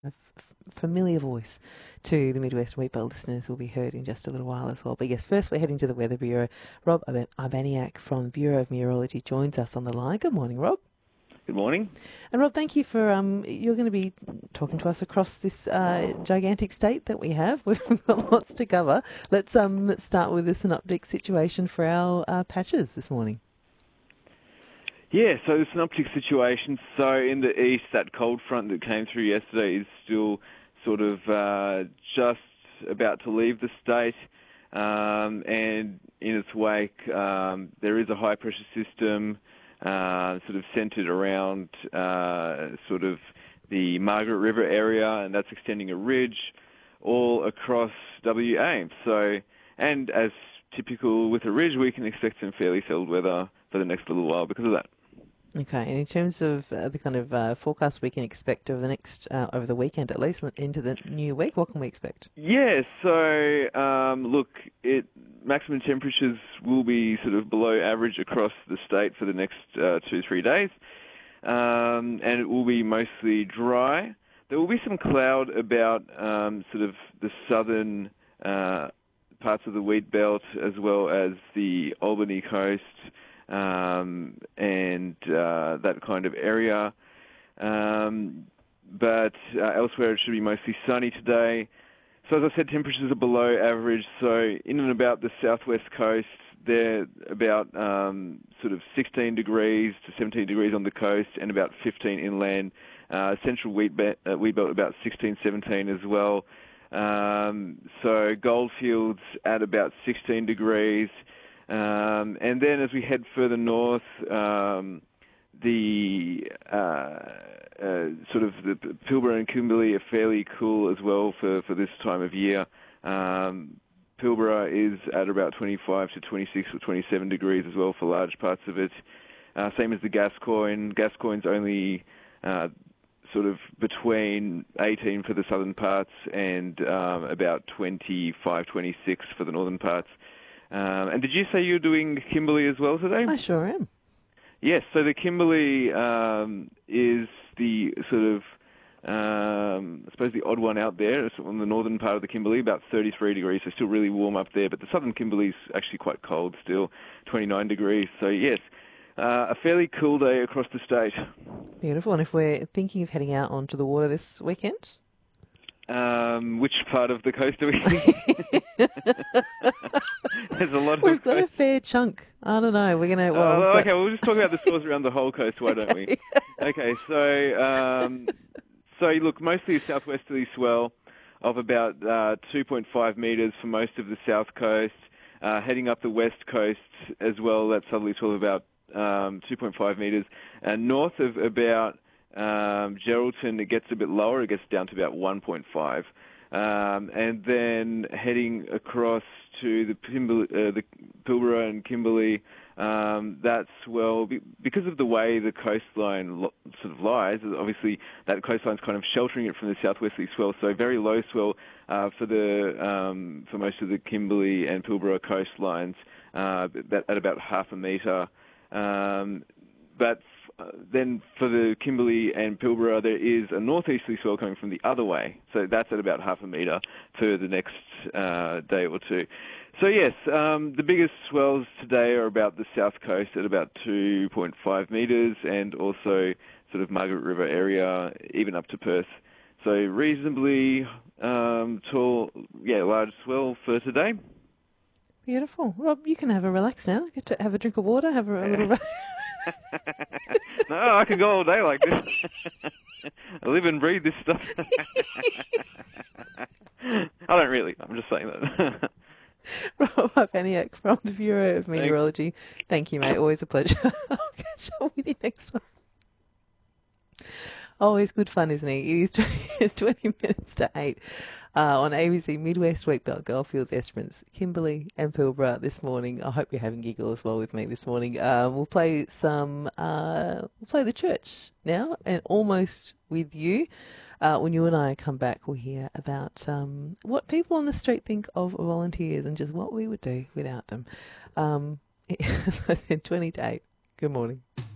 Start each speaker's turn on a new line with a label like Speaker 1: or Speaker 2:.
Speaker 1: familiar voice to the Midwest Wheatbelt listeners will be heard in just a little while as well. But yes, first we're heading to the Weather Bureau. Rob Urbaniak from the Bureau of Meteorology joins us on the line. Good morning, Rob.
Speaker 2: Good morning.
Speaker 1: And Rob, thank you for, you're going to be talking to us across this gigantic state that we have. We've got lots to cover. Let's start with the synoptic situation for our patches this morning.
Speaker 2: Yeah, so the synoptic situation, so in the east, that cold front that came through yesterday is still sort of just about to leave the state, and in its wake there is a high-pressure system sort of centred around sort of the Margaret River area, and that's extending a ridge all across WA. So, and as typical with a ridge, we can expect some fairly settled weather for the next little while because of that.
Speaker 1: Okay, and in terms of the kind of forecast we can expect over the next, over the weekend at least, into the new week, what can we expect?
Speaker 2: Yeah, so look, maximum temperatures will be sort of below average across the state for the next 2-3 days, and it will be mostly dry. There will be some cloud about sort of the southern parts of the wheat belt as well as the Albany coast, and that kind of area. But elsewhere it should be mostly sunny today. So as I said, temperatures are below average. So in and about the southwest coast, they're about sort of 16 degrees to 17 degrees on the coast and about 15 inland. Central wheat belt about 16, 17 as well. So Goldfields at about 16 degrees. And then as we head further north, the sort of the Pilbara and Kimberley are fairly cool as well for this time of year. Pilbara is at about 25 to 26 or 27 degrees as well for large parts of it. Same as the Gascoyne. Gascoyne's only sort of between 18 for the southern parts and about 25, 26 for the northern parts. And did you say you're doing Kimberley as well today?
Speaker 1: I sure am.
Speaker 2: Yes, so the Kimberley is the sort of, I suppose, the odd one out there. It's on the northern part of the Kimberley, about 33 degrees, so still really warm up there. But the southern Kimberley's actually quite cold still, 29 degrees. So yes, a fairly cool day across the state.
Speaker 1: Beautiful. And if we're thinking of heading out onto the water this weekend?
Speaker 2: Which part of the coast are we thinking? There's a lot of
Speaker 1: We've got a fair chunk. I don't know. We're going to...
Speaker 2: okay, we'll just talk about the scores around the whole coast, why don't we? Okay, so look, mostly a southwesterly swell of about 2.5 metres for most of the south coast. Heading up the west coast as well, that southerly swell of about 2.5 metres. And north of about Geraldton, it gets a bit lower. It gets down to about 1.5. And then heading across to the Pilbara and Kimberley, that swell, because of the way the coastline sort of lies, obviously that coastline's kind of sheltering it from the southwesterly swell, so very low swell for most of the Kimberley and Pilbara coastlines, at about half a metre. But then for the Kimberley and Pilbara, there is a northeasterly swell coming from the other way. So that's at about half a metre for the next day or two. So yes, the biggest swells today are about the south coast at about 2.5 metres and also sort of Margaret River area, even up to Perth. So reasonably tall, large swell for today.
Speaker 1: Beautiful. Rob, you can have a relax now. Get to have a drink of water, have a little...
Speaker 2: No, I can go all day like this. I live and breathe this stuff. I don't really. I'm just saying that.
Speaker 1: Rob Urbaniak from the Bureau of Meteorology. Thank you, mate. Always a pleasure. I'll catch up with you next time. Always good fun, isn't he? It is 20 minutes to 8 on ABC Midwest Wheatbelt, Goldfields, Esperance, Kimberley and Pilbara this morning. I hope you're having a giggle as well with me this morning. We'll play we'll play The Church now, and Almost With You. When you and I come back, we'll hear about what people on the street think of volunteers and just what we would do without them. 20 to 8. Good morning.